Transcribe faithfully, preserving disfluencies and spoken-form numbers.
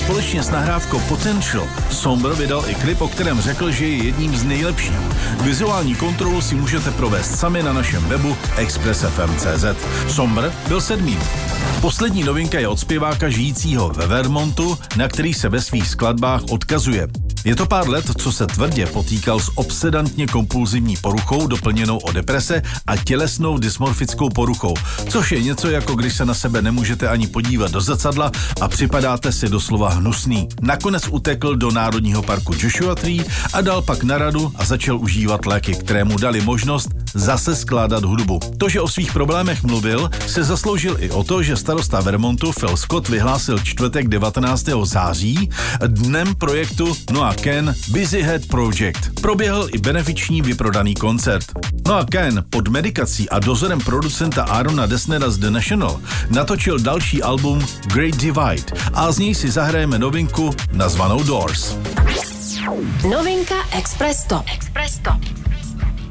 společně s nahrávkou Potential Sombr vydal i klip, o kterém řekl, že je jedním z nejlepších. Vizuální kontrolu si můžete provést sami na našem webu express f m tečka c z. Sombr byl sedmým. Poslední novinka je od zpěváka žijícího ve Vermontu, na který se ve svých skladbách odkazuje. Je to pár let, co se tvrdě potýkal s obsedantně kompulzivní poruchou doplněnou o deprese a tělesnou dysmorfickou poruchou, což je něco jako když se na sebe nemůžete ani podívat do zrcadla a připadáte si doslova hnusný. Nakonec utekl do Národního parku Joshua Tree a dal pak na radu a začal užívat léky, které mu dali možnost zase skládat hudbu. To, že o svých problémech mluvil, se zasloužil i o to, že starosta Vermontu Phil Scott vyhlásil čtvrtek devatenáctého září dnem projektu Noah Kahan Busy Head Project. Proběhl i benefiční vyprodaný koncert. Noah Kahan pod medikací a dozorem producenta Aarona Dessnera z The National natočil další album Great Divide a z něj si zahrajeme novinku nazvanou Doors. Novinka Express Top. Express Top.